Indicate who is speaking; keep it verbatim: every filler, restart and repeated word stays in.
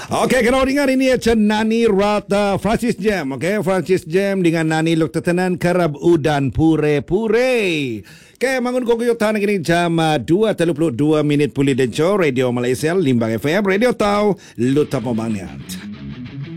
Speaker 1: Okey, kalau dengar ini macam Nani Rata Francis Jam. Okey, Francis Jam dengan Nani Luk Tetenan Kerab Udan Pure-Pure. Okey, mangun koguyutan ini jam dua tiga puluh dua minit pulih dan show Radio Malaysia Limbang F M Radio Tau Luta Pemangat.